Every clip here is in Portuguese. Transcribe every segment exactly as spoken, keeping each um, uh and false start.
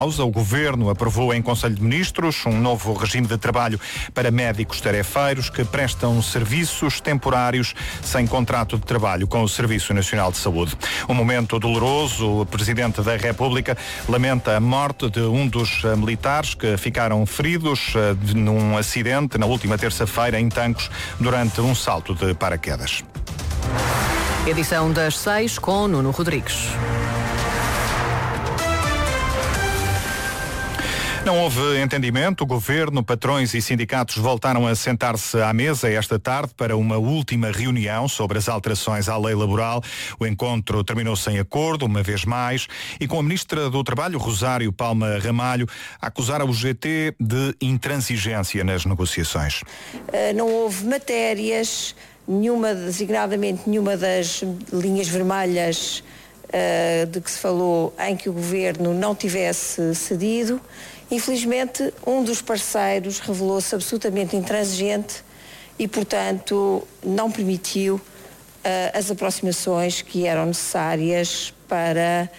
O Governo aprovou em Conselho de Ministros um novo regime de trabalho para médicos tarefeiros que prestam serviços temporários sem contrato de trabalho com o Serviço Nacional de Saúde. Um momento doloroso, o Presidente da República lamenta a morte de um dos militares que ficaram feridos num acidente na última terça-feira em Tancos durante um salto de paraquedas. Edição das seis com Nuno Rodrigues. Não houve entendimento. O Governo, patrões e sindicatos voltaram a sentar-se à mesa esta tarde para uma última reunião sobre as alterações à lei laboral. O encontro terminou sem acordo, uma vez mais, e com a Ministra do Trabalho, Rosário Palma Ramalho, a acusar a U G T de intransigência nas negociações. Uh, não houve matérias, nenhuma, designadamente nenhuma das linhas vermelhas uh, de que se falou em que o Governo não tivesse cedido. Infelizmente, um dos parceiros revelou-se absolutamente intransigente e, portanto, não permitiu uh, as aproximações que eram necessárias para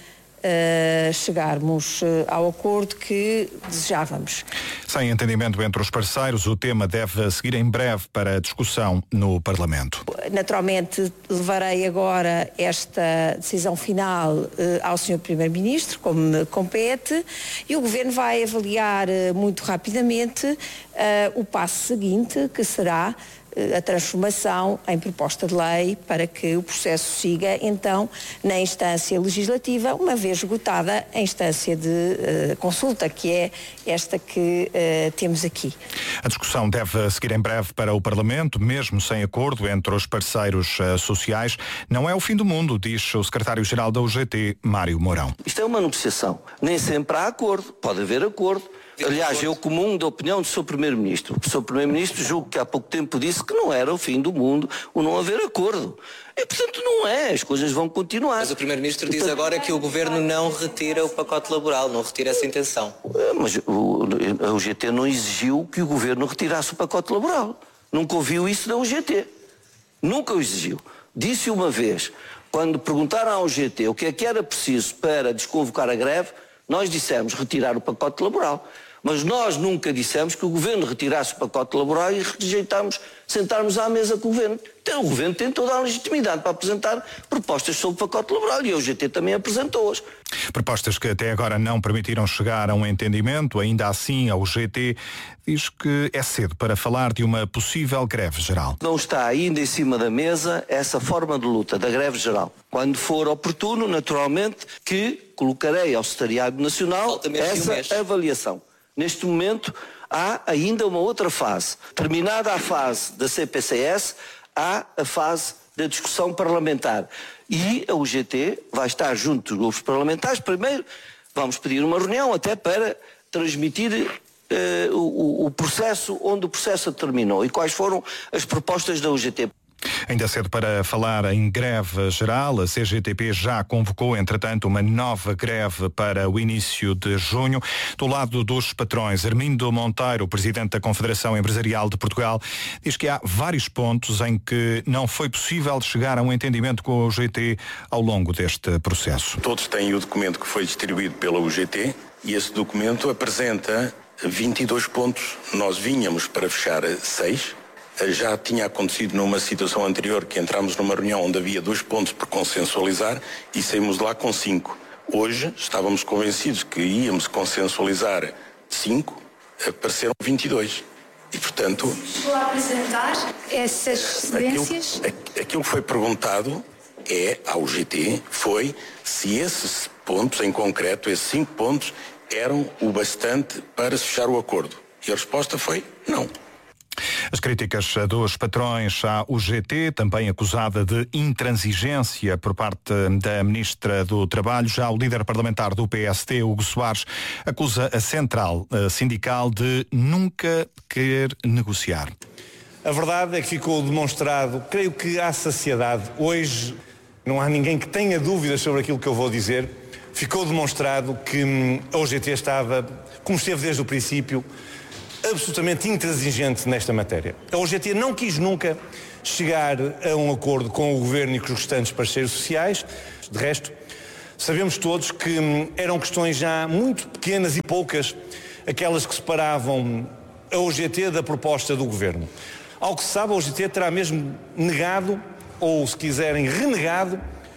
uh, chegarmos uh, ao acordo que desejávamos. Sem entendimento entre os parceiros, o tema deve seguir em breve para discussão no Parlamento. Naturalmente, levarei agora esta decisão final uh, ao senhor Primeiro-Ministro, como me compete, e o Governo vai avaliar uh, muito rapidamente uh, o passo seguinte, que será uh, a transformação em proposta de lei para que o processo siga, então, na instância legislativa, uma vez esgotada a instância de uh, consulta, que é esta que uh, temos aqui. A discussão deve seguir em breve para o Parlamento, mesmo sem acordo entre os parceiros uh, sociais. Não é o fim do mundo, diz o secretário-geral da U G T, Mário Mourão. Isto é uma negociação. Nem sempre há acordo. Pode haver acordo. Aliás, eu comungo da opinião do seu Primeiro-Ministro. O seu Primeiro-Ministro julgo que há pouco tempo disse que não era o fim do mundo o não haver acordo. E, portanto, não é. As coisas vão continuar. Mas o Primeiro-Ministro diz agora que o Governo não retira o pacote laboral, não retira essa intenção. Mas o, a U G T não exigiu que o Governo retirasse o pacote laboral. Nunca ouviu isso da U G T. Nunca o exigiu. Disse uma vez, quando perguntaram à U G T o que é que era preciso para desconvocar a greve, nós dissemos retirar o pacote laboral. Mas nós nunca dissemos que o Governo retirasse o pacote laboral e rejeitámos sentarmos à mesa com o Governo. Então, o Governo tem toda a legitimidade para apresentar propostas sobre o pacote laboral e a U G T também apresentou-as. Propostas que até agora não permitiram chegar a um entendimento. Ainda assim, a U G T diz que é cedo para falar de uma possível greve geral. Não está ainda em cima da mesa essa forma de luta da greve geral. Quando for oportuno, naturalmente, que colocarei ao Secretariado Nacional essa avaliação. Neste momento, há ainda uma outra fase. Terminada a fase da C P C S, há a fase da discussão parlamentar. E a U G T vai estar junto dos grupos parlamentares. Primeiro, vamos pedir uma reunião até para transmitir uh, o, o processo, onde o processo terminou e quais foram as propostas da U G T. Ainda cedo para falar em greve geral. A C G T P já convocou, entretanto, uma nova greve para o início de junho. Do lado dos patrões, Armindo Monteiro, presidente da Confederação Empresarial de Portugal, diz que há vários pontos em que não foi possível chegar a um entendimento com a U G T ao longo deste processo. Todos têm o documento que foi distribuído pela U G T e esse documento apresenta vinte e dois pontos. Nós vínhamos para fechar seis. Já tinha acontecido numa situação anterior que entramos numa reunião onde havia dois pontos por consensualizar e saímos de lá com cinco. Hoje estávamos convencidos que íamos consensualizar cinco, apareceram vinte e dois. E, portanto... Chegou a apresentar essas cedências? Aquilo, aquilo que foi perguntado é, à U G T, foi se esses pontos em concreto, esses cinco pontos, eram o bastante para se fechar o acordo. E a resposta foi não. As críticas dos patrões à U G T, também acusada de intransigência por parte da Ministra do Trabalho. Já o líder parlamentar do P S D, Hugo Soares, acusa a central sindical de nunca querer negociar. A verdade é que ficou demonstrado, creio que à saciedade, hoje não há ninguém que tenha dúvidas sobre aquilo que eu vou dizer, ficou demonstrado que a U G T estava, como esteve desde o princípio, absolutamente intransigente nesta matéria. A U G T não quis nunca chegar a um acordo com o Governo e com os restantes parceiros sociais. De resto, Sabemos todos que hum, eram questões já muito pequenas e poucas aquelas que separavam a O G T da proposta do Governo. Ao que se sabe, a O G T terá mesmo negado, ou se quiserem renegado,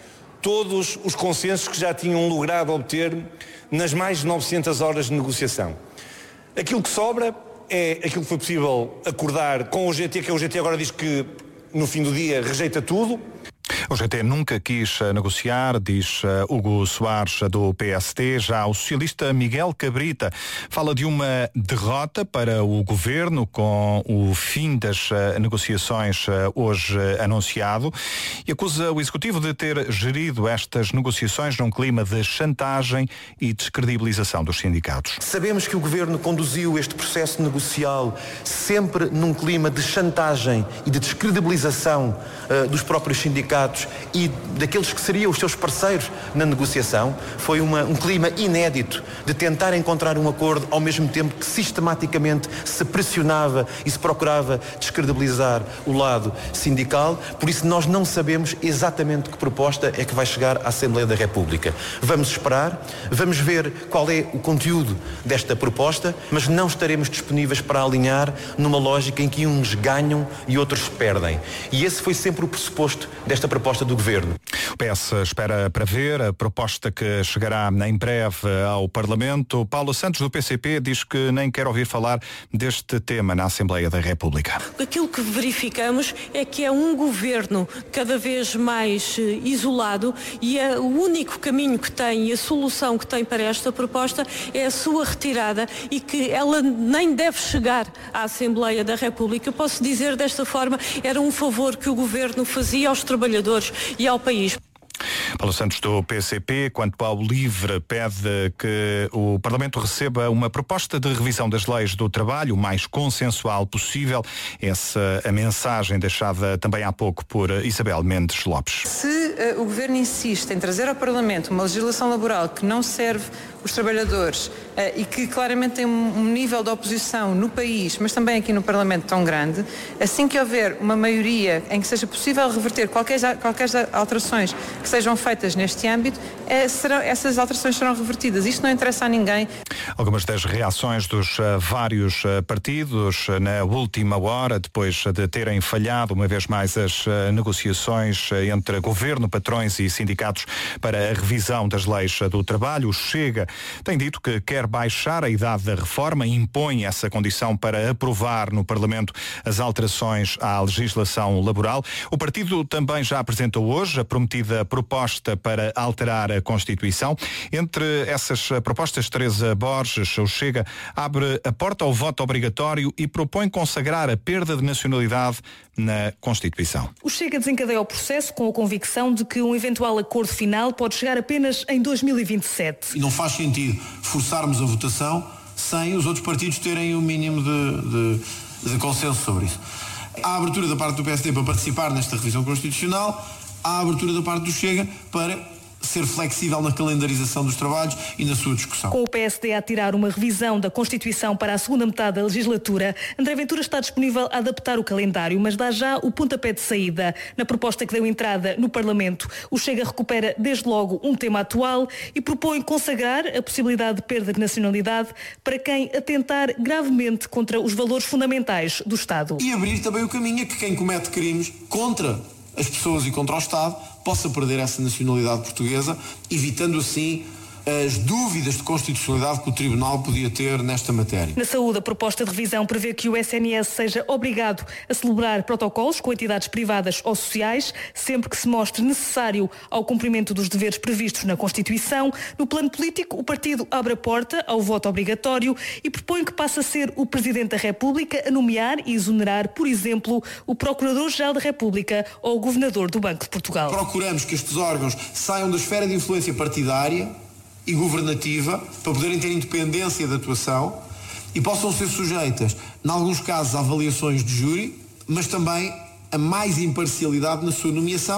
todos os consensos que já tinham logrado obter nas mais de novecentas horas de negociação. Aquilo que sobra é aquilo que foi possível acordar com a O G T, que a O G T agora diz que no fim do dia rejeita tudo. O G T nunca quis negociar, diz Hugo Soares do P S D. Já o socialista Miguel Cabrita fala de uma derrota para o governo com o fim das negociações hoje anunciado e acusa o executivo de ter gerido estas negociações num clima de chantagem e descredibilização dos sindicatos. Sabemos que o governo conduziu este processo negocial sempre num clima de chantagem e de descredibilização uh, dos próprios sindicatos e daqueles que seriam os seus parceiros na negociação. Foi uma, um clima inédito de tentar encontrar um acordo ao mesmo tempo que sistematicamente se pressionava e se procurava descredibilizar o lado sindical. Por isso nós não sabemos exatamente que proposta é que vai chegar à Assembleia da República. Vamos esperar, vamos ver qual é o conteúdo desta proposta, mas não estaremos disponíveis para alinhar numa lógica em que uns ganham e outros perdem. E esse foi sempre o pressuposto desta proposta do Governo. O P S espera para ver a proposta que chegará em breve ao Parlamento. Paulo Santos, do P C P, diz que nem quer ouvir falar deste tema na Assembleia da República. Aquilo que verificamos é que é um governo cada vez mais isolado e é o único caminho que tem e a solução que tem para esta proposta é a sua retirada e que ela nem deve chegar à Assembleia da República. Posso dizer desta forma, era um favor que o governo fazia aos trabalhadores e ao país. Paulo Santos, do P C P, quanto ao LIVRE, pede que o Parlamento receba uma proposta de revisão das leis do trabalho o mais consensual possível. Essa a mensagem deixada também há pouco por Isabel Mendes Lopes. Se uh, o Governo insiste em trazer ao Parlamento uma legislação laboral que não serve os trabalhadores uh, e que claramente tem um, um nível de oposição no país, mas também aqui no Parlamento tão grande, assim que houver uma maioria em que seja possível reverter qualquer, qualquer alterações que sejam feitas neste âmbito, é, serão, essas alterações serão revertidas. Isto não interessa a ninguém. Algumas das reações dos uh, vários uh, partidos uh, na última hora, depois de terem falhado uma vez mais as uh, negociações uh, entre governo, patrões e sindicatos para a revisão das leis uh, do trabalho. O Chega tem dito que quer baixar a idade da reforma e impõe essa condição para aprovar no Parlamento as alterações à legislação laboral. O partido também já apresentou hoje a prometida proposta para alterar a Constituição. Entre essas propostas, Teresa Borges, o Chega abre a porta ao voto obrigatório e propõe consagrar a perda de nacionalidade na Constituição. O Chega desencadeia o processo com a convicção de que um eventual acordo final pode chegar apenas em dois mil e vinte e sete. E não faz sentido forçarmos a votação sem os outros partidos terem o mínimo de, de, de consenso sobre isso. Há a abertura da parte do P S D para participar nesta revisão constitucional, há a abertura da parte do Chega para ser flexível na calendarização dos trabalhos e na sua discussão. Com o P S D a tirar uma revisão da Constituição para a segunda metade da legislatura, André Ventura está disponível a adaptar o calendário, mas dá já o pontapé de saída. Na proposta que deu entrada no Parlamento, o Chega recupera desde logo um tema atual e propõe consagrar a possibilidade de perda de nacionalidade para quem atentar gravemente contra os valores fundamentais do Estado. E abrir também o caminho a que quem comete crimes contra as pessoas e contra o Estado possa perder essa nacionalidade portuguesa, evitando assim as dúvidas de constitucionalidade que o Tribunal podia ter nesta matéria. Na saúde, a proposta de revisão prevê que o S N S seja obrigado a celebrar protocolos com entidades privadas ou sociais, sempre que se mostre necessário ao cumprimento dos deveres previstos na Constituição. No plano político, o partido abre a porta ao voto obrigatório e propõe que passe a ser o Presidente da República a nomear e exonerar, por exemplo, o Procurador-Geral da República ou o Governador do Banco de Portugal. Procuramos que estes órgãos saiam da esfera de influência partidária e governativa, para poderem ter independência de atuação e possam ser sujeitas, em alguns casos, a avaliações de júri, mas também a mais imparcialidade na sua nomeação,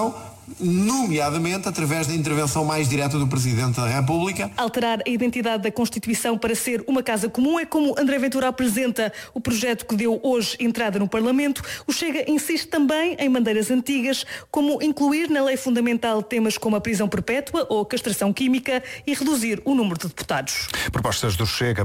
nomeadamente através da intervenção mais direta do Presidente da República. Alterar a identidade da Constituição para ser uma casa comum é como André Ventura apresenta o projeto que deu hoje entrada no Parlamento. O Chega insiste também em bandeiras antigas, como incluir na lei fundamental temas como a prisão perpétua ou a castração química e reduzir o número de deputados. Propostas do Chega